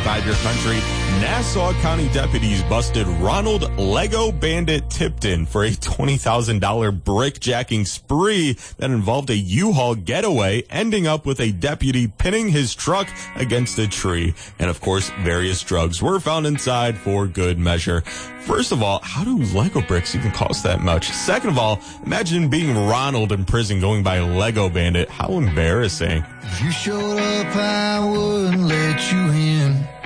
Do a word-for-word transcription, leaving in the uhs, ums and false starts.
revive your country. Nassau County deputies busted Ronald Lego Bandit Tipton for a twenty thousand dollars brickjacking spree that involved a U-Haul getaway, ending up with a deputy pinning his truck against a tree. And of course, various drugs were found inside for good measure. First of all, how do Lego bricks even cost that much? Second of all, imagine being Ronald in prison going by Lego Bandit. How embarrassing. If you showed up, I wouldn't let you in.